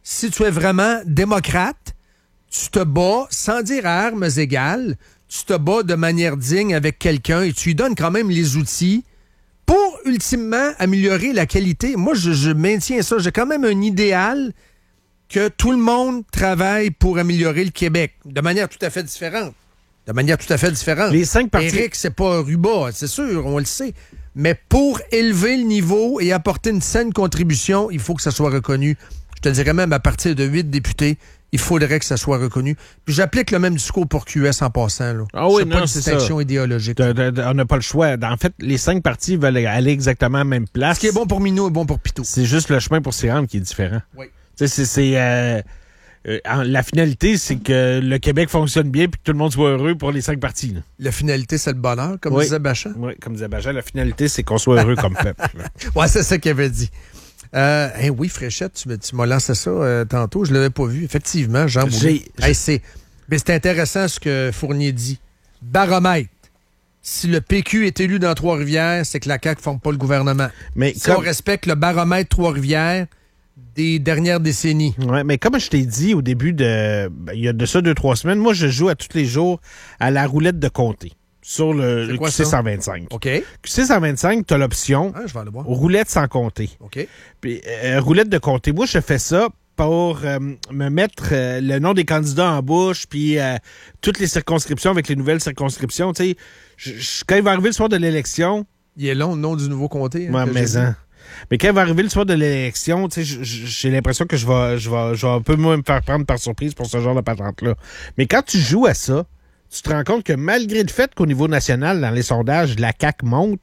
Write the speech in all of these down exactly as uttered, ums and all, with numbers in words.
si tu es vraiment démocrate, tu te bats sans dire à armes égales, tu te bats de manière digne avec quelqu'un et tu lui donnes quand même les outils pour, ultimement, améliorer la qualité. Moi, je, je maintiens ça. J'ai quand même un idéal que tout le monde travaille pour améliorer le Québec de manière tout à fait différente. De manière tout à fait différente. Les cinq partis... Éric, c'est pas Ruba, c'est sûr, on le sait. Mais pour élever le niveau et apporter une saine contribution, il faut que ça soit reconnu. Je te dirais même à partir de huit députés, il faudrait que ça soit reconnu. Puis j'applique le même discours pour Q S en passant. Là. Ah oui, c'est non, pas une c'est distinction ça. idéologique. De, de, de, on n'a pas le choix. En fait, les cinq partis veulent aller exactement à la même place. Ce qui est bon pour Minou est bon pour Pitou. C'est juste le chemin pour s'y rendre qui est différent. Oui. Tu sais, c'est... c'est euh, euh, la finalité, c'est que le Québec fonctionne bien et que tout le monde soit heureux pour les cinq partis. Là. La finalité, c'est le bonheur, comme oui. disait Bachan. Oui, comme disait Bachan, la finalité, c'est qu'on soit heureux comme peuple. Oui, c'est ça qu'il avait dit. Euh, hey, oui, Fréchette, tu, tu m'as lancé ça euh, tantôt. Je l'avais pas vu. Effectivement, Jean Boulet. Hey, c'est, mais c'est intéressant ce que Fournier dit. Baromètre. Si le P Q est élu dans Trois-Rivières, c'est que la C A Q ne forme pas le gouvernement. Mais si comme... on respecte le baromètre Trois-Rivières des dernières décennies. Oui, mais comme je t'ai dit au début de... Ben, il y a de ça deux, trois semaines, moi, je joue à tous les jours à la roulette de comté. Sur le, le Q C cent vingt-cinq. OK. Q C cent vingt-cinq, tu as l'option ah, je vais aller voir. roulette sans compter. OK. Puis, euh, roulette de comté. Moi, je fais ça pour euh, me mettre euh, le nom des candidats en bouche, puis euh, toutes les circonscriptions avec les nouvelles circonscriptions. Tu sais, je, je, quand il va arriver le soir de l'élection... Il est long, le nom du nouveau comté. Hein, ouais, mais hein. Mais quand il va arriver le soir de l'élection, tu sais, j'ai l'impression que je vais, je, vais, je vais un peu moins me faire prendre par surprise pour ce genre de patente-là. Mais quand tu joues à ça, tu te rends compte que malgré le fait qu'au niveau national, dans les sondages, la C A Q monte,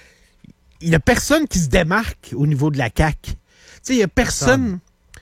il n'y a personne qui se démarque au niveau de la C A Q. Tu sais, il n'y a personne...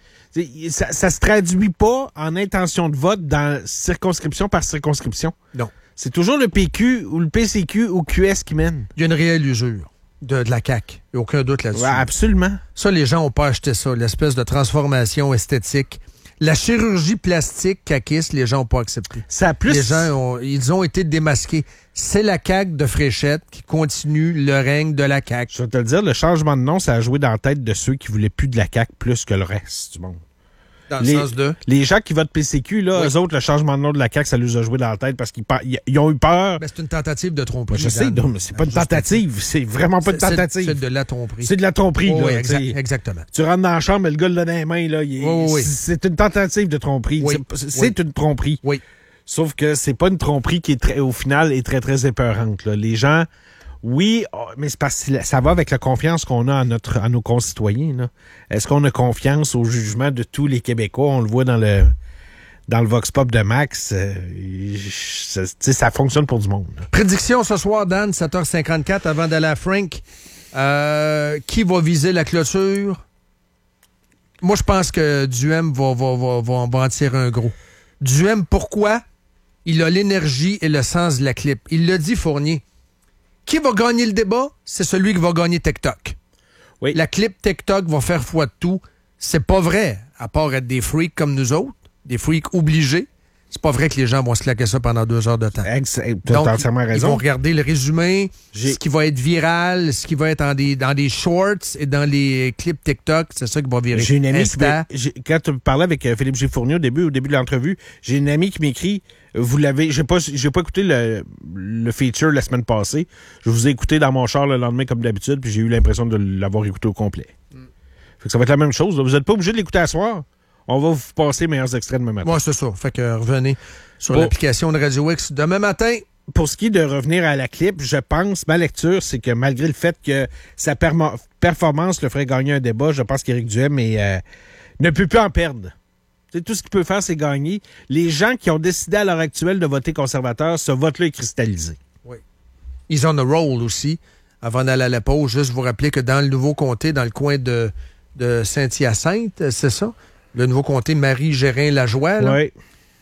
Ça ne se traduit pas en intention de vote dans circonscription par circonscription. Non. C'est toujours le P Q ou le P C Q ou Q S qui mène. Il y a une réelle usure de, de la C A Q. Il n'y a aucun doute là-dessus. Ouais, absolument. Ça, les gens n'ont pas acheté ça, l'espèce de transformation esthétique. La chirurgie plastique caquiste, les gens n'ont pas accepté. Ça a plus... Les gens, ont, ils ont été démasqués. C'est la C A Q de Fréchette qui continue le règne de la C A Q. Je vais te le dire, le changement de nom, ça a joué dans la tête de ceux qui voulaient plus de la C A Q plus que le reste du monde. Dans le les, sens de... Les gens qui votent P C Q, là, oui. eux autres, le changement de nom de la C A Q, ça les a joué dans la tête parce qu'ils ils ont eu peur. Ben, c'est une tentative de tromperie. Ben, je sais, non, mais c'est pas une tentative. C'est vraiment pas une tentative. C'est de la tromperie. C'est de la tromperie. Oh, là, oui, exa- exactement. Tu rentres dans la chambre et le gars l'a dans les mains. Là, il est, oh, oui. C'est une tentative de tromperie. Oui. C'est, c'est oui. une tromperie. Oui. Sauf que c'est pas une tromperie qui, est très, au final, est très, très épeurante. Là. Les gens... Oui, mais c'est parce que ça va avec la confiance qu'on a à, notre, à nos concitoyens. Là. Est-ce qu'on a confiance au jugement de tous les Québécois? On le voit dans le dans le Vox Pop de Max. Euh, ça, ça fonctionne pour du monde. Là. Prédiction ce soir, Dan, sept heures cinquante-quatre, avant d'aller à Frank. Euh, qui va viser la clôture? Moi, je pense que Duhem va, va, va, va, va en tirer un gros. Duhem, pourquoi? Il a l'énergie et le sens de la clip. Il l'a dit, Fournier. Qui va gagner le débat? C'est celui qui va gagner TikTok. Oui. La clip TikTok va faire foi de tout. C'est pas vrai, à part être des freaks comme nous autres, des freaks obligés. C'est pas vrai que les gens vont se claquer ça pendant deux heures de temps. Exact. Tu as entièrement raison. Ils vont regarder le résumé, J'ai... ce qui va être viral, ce qui va être dans des, dans des shorts et dans les clips TikTok. C'est ça qui va virer. J'ai une amie qui m'a... j'ai... Quand tu parlais avec euh, Philippe G. Fournier au début, au début de l'entrevue, j'ai une amie qui m'écrit, vous l'avez, j'ai pas, j'ai pas écouté le, le feature la semaine passée. Je vous ai écouté dans mon char le lendemain comme d'habitude, puis j'ai eu l'impression de l'avoir écouté au complet. Mm. Fait que ça va être la même chose. Là. Vous n'êtes pas obligé de l'écouter à soir. On va vous passer les meilleurs extraits demain matin. Moi, c'est ça. Fait que revenez sur bon. l'application de Radio X demain matin. Pour ce qui est de revenir à la clip, je pense, ma lecture, c'est que malgré le fait que sa perma- performance le ferait gagner un débat, je pense qu'Éric Duhem est, euh, ne peut plus en perdre. T'sais, tout ce qu'il peut faire, c'est gagner. Les gens qui ont décidé à l'heure actuelle de voter conservateur, ce vote-là est cristallisé. Oui. Ils ont le rôle aussi. Avant d'aller à la pause, juste vous rappeler que dans le nouveau comté, dans le coin de, de Saint-Hyacinthe, c'est ça? Le nouveau comté Marie-Gérin-Lajoie, là, oui.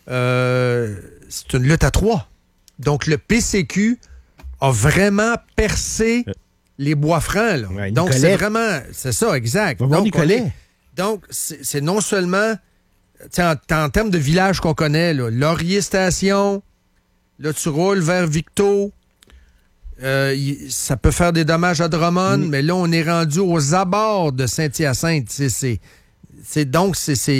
euh, c'est une lutte à trois. Donc, le P C Q a vraiment percé euh. les bois francs. Là. Ouais, donc, c'est vraiment... C'est ça, exact. Va voir Nicolet. Est, donc, c'est, c'est non seulement... En, en termes de village qu'on connaît, là, Laurier-Station, là, tu roules vers Victo, euh, y, ça peut faire des dommages à Drummond, mm. mais là, on est rendu aux abords de Saint-Hyacinthe. C'est, c'est, c'est, donc, c'est... c'est